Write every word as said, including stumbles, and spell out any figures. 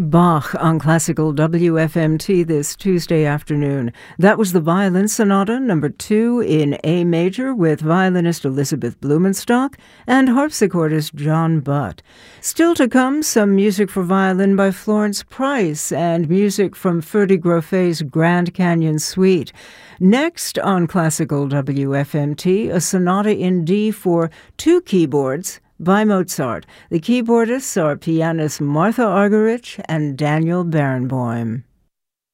Bach on Classical W F M T this Tuesday afternoon. That was the Violin Sonata number two in A major with violinist Elizabeth Blumenstock and harpsichordist John Butt. Still to come, some music for violin by Florence Price and music from Ferdy Groffet's Grand Canyon Suite. Next on Classical W F M T, a sonata in D for two keyboards by Mozart. The keyboardists are pianists Martha Argerich and Daniel Barenboim.